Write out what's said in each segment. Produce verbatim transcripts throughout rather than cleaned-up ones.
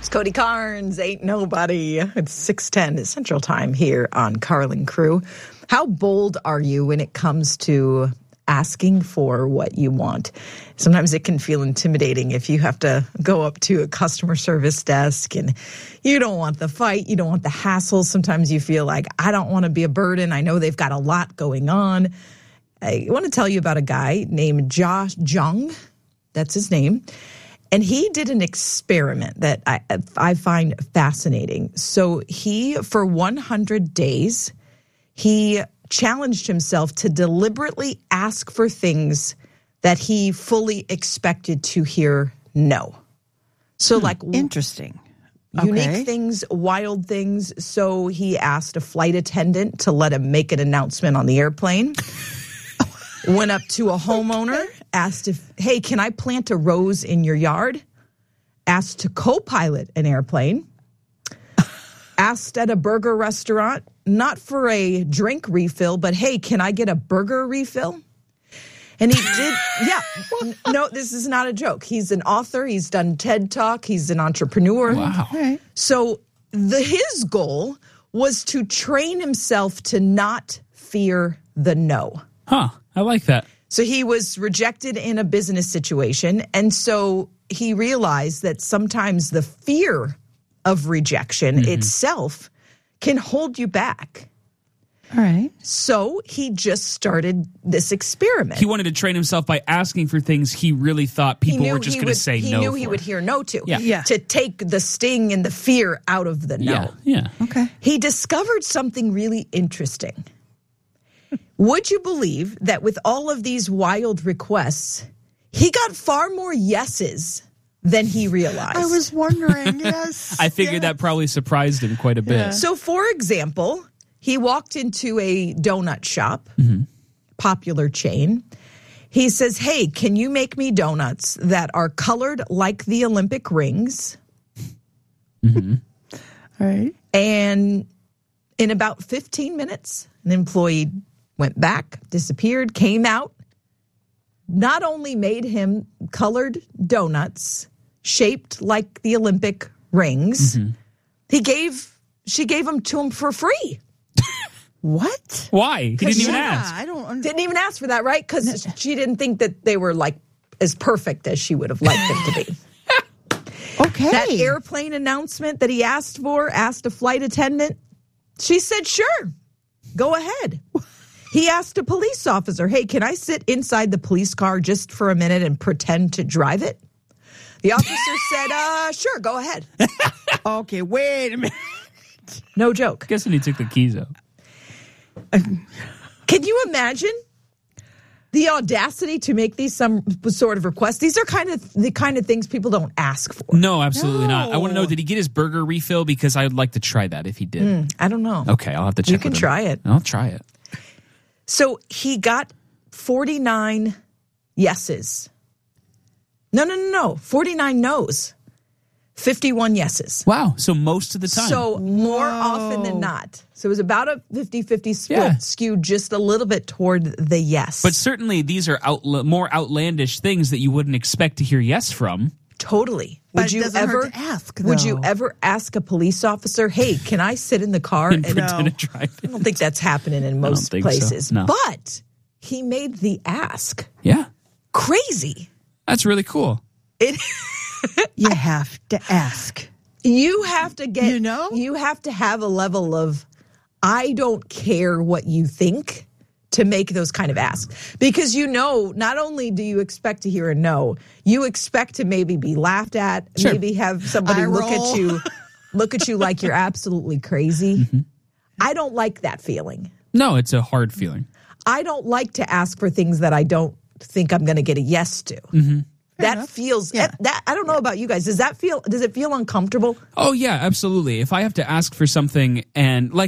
It's Cody Carnes, Ain't Nobody. It's six ten Central Time here on Carlin Crew. How bold are you when it comes to asking for what you want? Sometimes it can feel intimidating if you have to go up to a customer service desk and you don't want the fight, you don't want the hassle. Sometimes you feel like, I don't want to be a burden. I know they've got a lot going on. I want to tell you about a guy named Josh Jung. That's his name. And he did an experiment that I, I find fascinating. So he, for one hundred days, he challenged himself to deliberately ask for things that he fully expected to hear no. So hmm, like interesting. Unique okay. things, wild things. So he asked a flight attendant to let him make an announcement on the airplane. Went up to a homeowner, asked if, hey, can I plant a rose in your yard? Asked to co-pilot an airplane. Asked at a burger restaurant, not for a drink refill, but hey, can I get a burger refill? And he did, yeah. No, this is not a joke. He's an author. He's done TED Talk. He's an entrepreneur. Wow. Right. So the his goal was to train himself to not fear the no. Huh. I like that. So he was rejected in a business situation. And so he realized that sometimes the fear of rejection mm-hmm. itself can hold you back. All right. So he just started this experiment. He wanted to train himself by asking for things he really thought people were just going to say he no He knew for. he would hear no to. Yeah. Yeah. To take the sting and the fear out of the no. Yeah. Yeah. Okay. He discovered something really interesting. Would you believe that with all of these wild requests, he got far more yeses than he realized? I was wondering, yes. I figured yes. that probably surprised him quite a bit. Yeah. So, for example, he walked into a donut shop, Mm-hmm. popular chain. He says, hey, can you make me donuts that are colored like the Olympic rings? Mm-hmm. All right. And in about fifteen minutes, an employee went back, disappeared, came out, not only made him colored donuts shaped like the Olympic rings, mm-hmm. he gave, she gave them to him for free. What? Why? He didn't even yeah, ask. I don't under- Didn't even ask for that, right? Because she didn't think that they were like as perfect as she would have liked them to be. Okay. That airplane announcement that he asked for, asked a flight attendant, she said, sure, go ahead. He asked a police officer, hey, can I sit inside the police car just for a minute and pretend to drive it? The officer said, uh, sure, go ahead. Okay, wait a minute. No joke. Guessing he took the keys out. Can you imagine the audacity to make these some sort of requests? These are kind of the kind of things people don't ask for. No, absolutely No. not. I want to know, did he get his burger refill? Because I would like to try that if he did. Mm, I don't know. Okay, I'll have to check You can with him. try it. I'll try it. So he got forty-nine yeses. No, no, no, no. forty-nine no's. fifty-one yeses. Wow. So most of the time. So more Whoa. often than not. So it was about a fifty-fifty split, Yeah. skewed just a little bit toward the yes. But certainly these are outla- more outlandish things that you wouldn't expect to hear yes from. Totally. But Would it you doesn't ever hurt to ask, Would you though. ever ask a police officer, hey, can I sit in the car? And And pretend No. to drive I it. don't think that's happening in most think so. places. No. But he made the ask. Yeah. Crazy. That's really cool. It You have to ask. You have to get, You know? you have to have a level of, I don't care what you think, to make those kind of asks. Because you know, not only do you expect to hear a no, you expect to maybe be laughed at, Sure. maybe have somebody Eye look roll. at you, look at you like you're absolutely crazy. Mm-hmm. I don't like that feeling. No, it's a hard feeling. I don't like to ask for things that I don't think I'm going to get a yes to. Mm-hmm. That enough. feels Yeah. that, that. I don't know about you guys. Does that feel? Does it feel uncomfortable? Oh yeah, absolutely. If I have to ask for something and like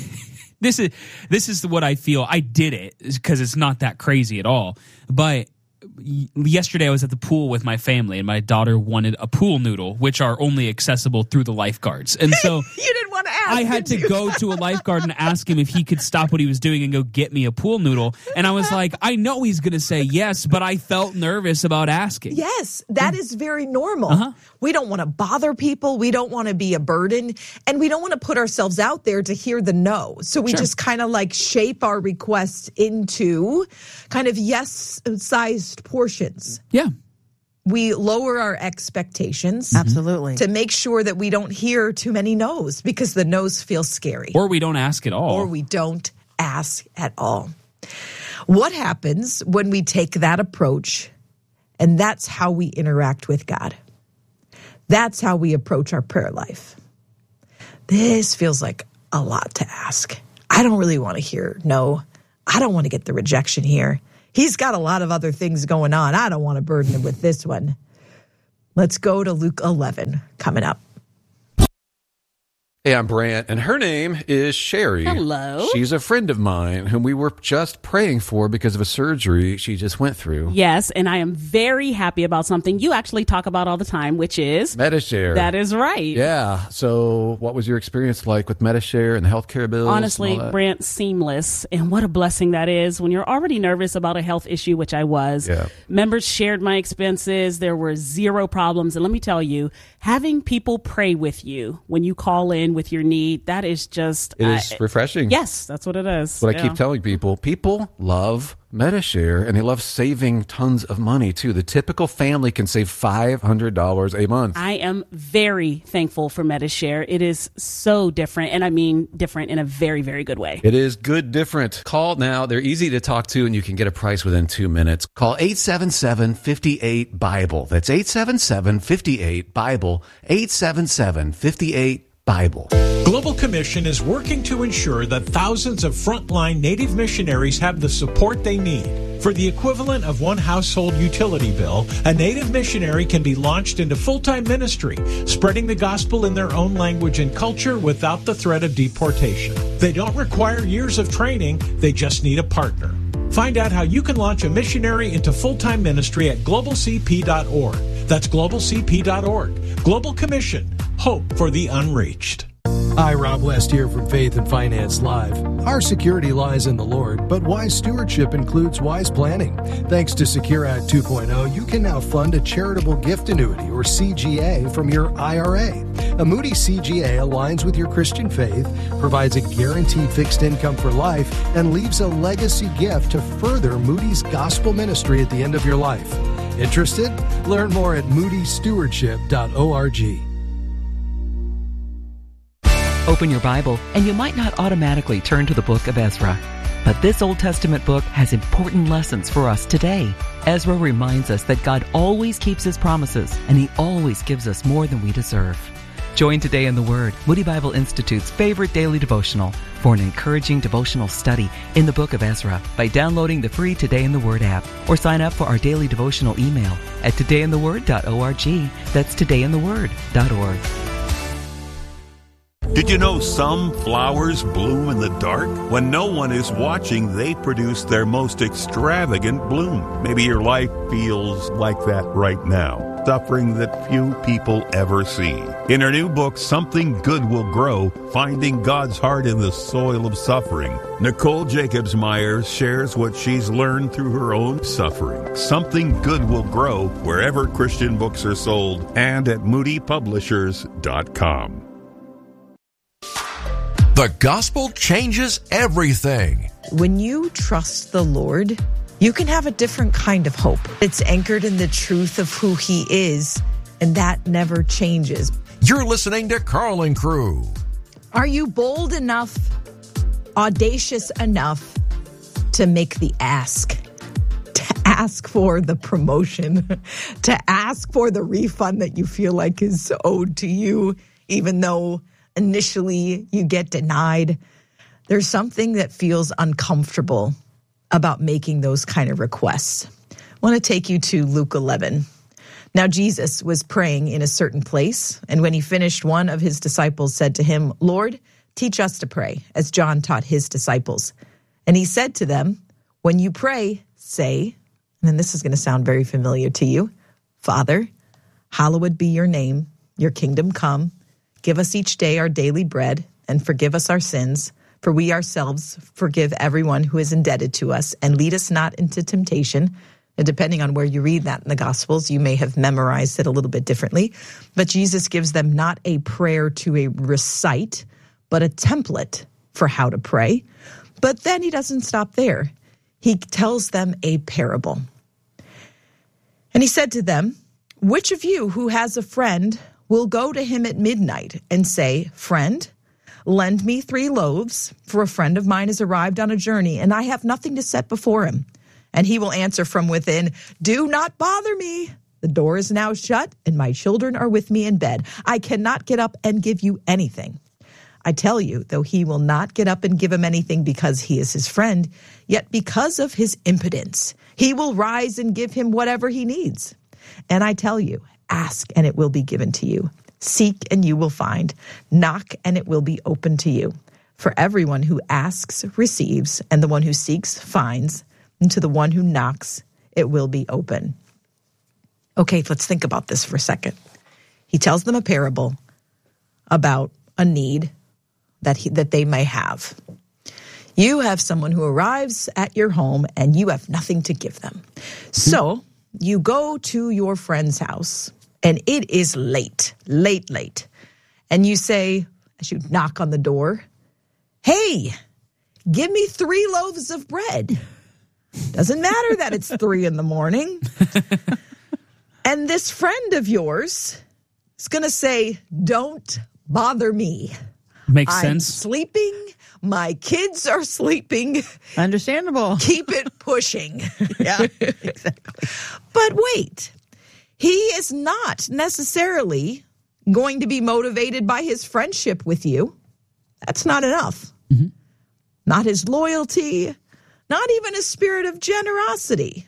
this is this is what I feel. I did it because it's not that crazy at all. But yesterday I was at the pool with my family, and my daughter wanted a pool noodle, which are only accessible through the lifeguards. And so you didn't want to ask. I had to you? go to a lifeguard and ask him if he could stop what he was doing and go get me a pool noodle. And I was like, I know he's going to say yes, but I felt nervous about asking. Yes, that is very normal. Uh-huh. We don't want to bother people. We don't want to be a burden. And we don't want to put ourselves out there to hear the no. So we Sure. just kind of like shape our requests into kind of yes-sized portions. Yeah. We lower our expectations. Absolutely. To make sure that we don't hear too many no's, because the no's feel scary. Or we don't ask at all. Or we don't ask at all. What happens when we take that approach, and that's how we interact with God? That's how we approach our prayer life. This feels like a lot to ask. I don't really want to hear no. I don't want to get the rejection here. He's got a lot of other things going on. I don't want to burden him with this one. Let's go to Luke eleven coming up. Hey, I'm Brant, and her name is Sherry. Hello. She's a friend of mine whom we were just praying for because of a surgery she just went through. Yes, and I am very happy about something you actually talk about all the time, which is Metashare. That is right. Yeah. So what was your experience like with Metashare and the healthcare bills? Honestly, and all that? Brant, seamless. And what a blessing that is when you're already nervous about a health issue, which I was. Yeah. Members shared my expenses. There were zero problems. And let me tell you, having people pray with you when you call in with your need, that is just... It is I, refreshing. Yes, that's what it is. What yeah. I keep telling people, people love Metashare, and they love saving tons of money, too. The typical family can save five hundred dollars a month. I am very thankful for Metashare. It is so different, and I mean different in a very, very good way. It is good different. Call now. They're easy to talk to, and you can get a price within two minutes. Call eight seven seven, five eight, Bible. That's eight seven seven, five eight, Bible. eight seven seven, five eight, Bible. Global Commission is working to ensure that thousands of frontline Native missionaries have the support they need. For the equivalent of one household utility bill, a Native missionary can be launched into full-time ministry, spreading the gospel in their own language and culture without the threat of deportation. They don't require years of training, they just need a partner. Find out how you can launch a missionary into full-time ministry at global c p dot org. That's global c p dot org. Global Commission. Hope for the unreached. Hi, Rob West here from Faith and Finance Live. Our security lies in the Lord, but wise stewardship includes wise planning. Thanks to Secure Act two point oh, you can now fund a charitable gift annuity, or C G A, from your I R A. A Moody C G A aligns with your Christian faith, provides a guaranteed fixed income for life, and leaves a legacy gift to further Moody's gospel ministry at the end of your life. Interested? Learn more at moody stewardship dot org. Open your Bible, and you might not automatically turn to the book of Ezra. But this Old Testament book has important lessons for us today. Ezra reminds us that God always keeps His promises, and He always gives us more than we deserve. Join Today in the Word, Moody Bible Institute's favorite daily devotional, for an encouraging devotional study in the book of Ezra by downloading the free Today in the Word app, or sign up for our daily devotional email at today in the word dot org. That's today in the word dot org. Did you know some flowers bloom in the dark? When no one is watching, they produce their most extravagant bloom. Maybe your life feels like that right now, suffering that few people ever see. In her new book, Something Good Will Grow, Finding God's Heart in the Soil of Suffering, Nicole Jacobs Myers shares what she's learned through her own suffering. Something Good Will Grow wherever Christian books are sold and at moody publishers dot com. The gospel changes everything. When you trust the Lord, you can have a different kind of hope. It's anchored in the truth of who He is, and that never changes. You're listening to Carlin Crew. Are you bold enough, audacious enough to make the ask? To ask for the promotion, to ask for the refund that you feel like is owed to you, even though initially you get denied? There's something that feels uncomfortable about making those kind of requests. I want to take you to Luke eleven. Now, Jesus was praying in a certain place, and when he finished, one of his disciples said to him, "Lord, teach us to pray, as John taught his disciples." And he said to them, "When you pray, say, And then this is going to sound very familiar to you. Father, hallowed be your name, your kingdom come. Give us each day our daily bread, and forgive us our sins, for we ourselves forgive everyone who is indebted to us, and lead us not into temptation. And depending on where you read that in the Gospels, you may have memorized it a little bit differently. But Jesus gives them not a prayer to a recite, but a template for how to pray. But then he doesn't stop there. He tells them a parable. And he said to them, which of you who has a friend will go to him at midnight and say, friend, lend me three loaves, for a friend of mine has arrived on a journey, and I have nothing to set before him. And he will answer from within, do not bother me. The door is now shut, and my children are with me in bed. I cannot get up and give you anything. I tell you, though he will not get up and give him anything because he is his friend, yet because of his impudence, he will rise and give him whatever he needs. And I tell you, ask and it will be given to you. Seek and you will find. Knock and it will be opened to you. For everyone who asks receives, and the one who seeks finds, and to the one who knocks it will be open. Okay, let's think about this for a second. He tells them a parable about a need that he, that they may have. You have someone who arrives at your home and you have nothing to give them. So you go to your friend's house and it is late, late, late. And you say, as you knock on the door, hey, give me three loaves of bread. Doesn't matter that it's three in the morning. And this friend of yours is going to say, don't bother me. Makes I'm sense. Sleeping. My kids are sleeping. Understandable. Keep it pushing. Yeah, exactly. But wait, he is not necessarily going to be motivated by his friendship with you. That's not enough. Mm-hmm. Not his loyalty, not even his spirit of generosity.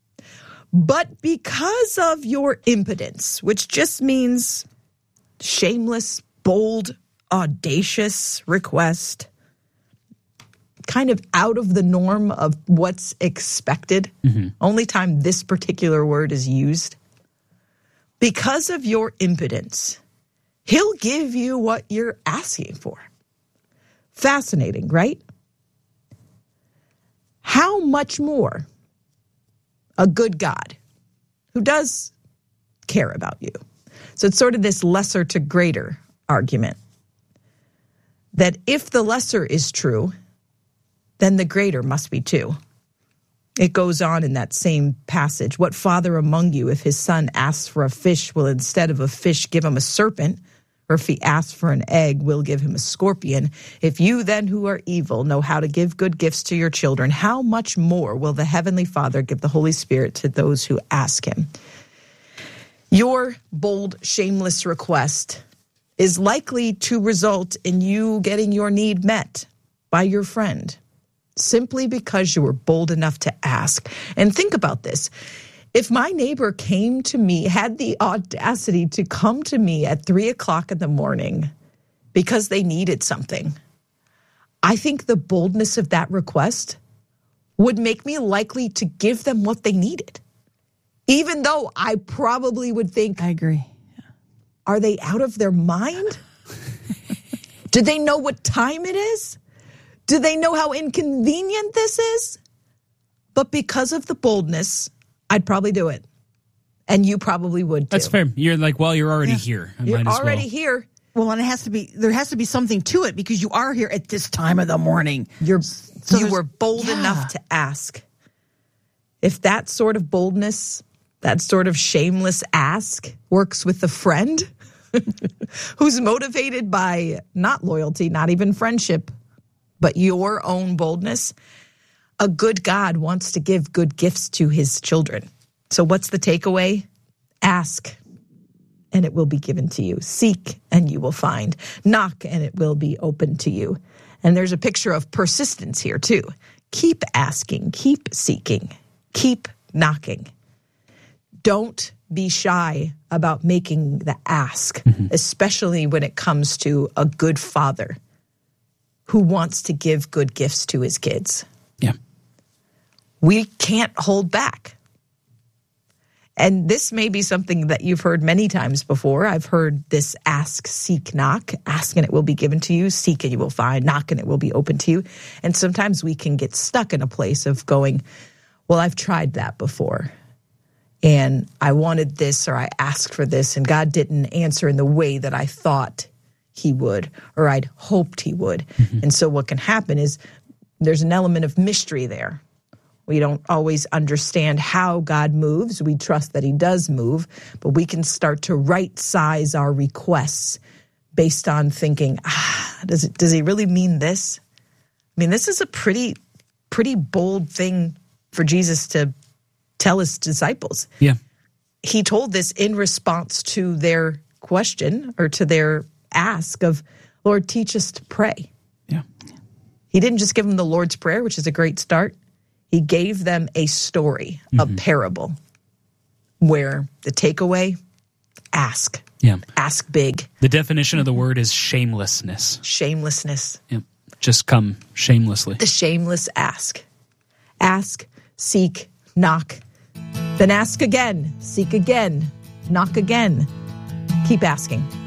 But because of your impotence, which just means shameless, bold, audacious request, kind of out of the norm of what's expected, mm-hmm. only time this particular word is used, because of your impotence, he'll give you what you're asking for. Fascinating, right? How much more a good God who does care about you. So it's sort of this lesser to greater argument that if the lesser is true, then the greater must be too. It goes on in that same passage. What father among you, if his son asks for a fish, will instead of a fish give him a serpent? Or if he asks for an egg, will give him a scorpion? If you then who are evil know how to give good gifts to your children, how much more will the Heavenly Father give the Holy Spirit to those who ask him? Your bold, shameless request is likely to result in you getting your need met by your friend, simply because you were bold enough to ask. And think about this. If my neighbor came to me, had the audacity to come to me at three o'clock in the morning because they needed something, I think the boldness of that request would make me likely to give them what they needed. Even though I probably would think, I agree. Are they out of their mind? Do they know what time it is? Do they know how inconvenient this is? But because of the boldness, I'd probably do it. And you probably would too. That's fair. You're like, well, you're already Yeah. here. I You're might as already well. here. Well, and it has to be, there has to be something to it because you are here at this time of the morning. You're, So you there's- were bold yeah. enough to ask. If that sort of boldness, that sort of shameless ask works with a friend who's motivated by not loyalty, not even friendship, but your own boldness, a good God wants to give good gifts to his children. So what's the takeaway? Ask, and it will be given to you. Seek, and you will find. Knock, and it will be open to you. And there's a picture of persistence here, too. Keep asking, keep seeking, keep knocking. Don't be shy about making the ask, mm-hmm. especially when it comes to a good father who wants to give good gifts to his kids. Yeah. We can't hold back. And this may be something that you've heard many times before. I've heard this ask, seek, knock. Ask and it will be given to you. Seek and you will find. Knock and it will be open to you. And sometimes we can get stuck in a place of going, well, I've tried that before. And I wanted this, or I asked for this, and God didn't answer in the way that I thought he would, or I'd hoped he would. Mm-hmm. And so what can happen is there's an element of mystery there. We don't always understand how God moves. We trust that he does move, but we can start to right size our requests based on thinking, ah, does it, does he really mean this? I mean, this is a pretty, pretty bold thing for Jesus to tell his disciples. Yeah. He told this in response to their question or to their ask of, Lord, teach us to pray. Yeah. He didn't just give them the Lord's Prayer, which is a great start. He gave them a story, mm-hmm. a parable, where the takeaway, ask. Yeah. Ask big. The definition of the word is shamelessness. Shamelessness. Yeah. Just come shamelessly. The shameless ask. Ask, seek, knock. Then ask again, seek again, knock again. Keep asking.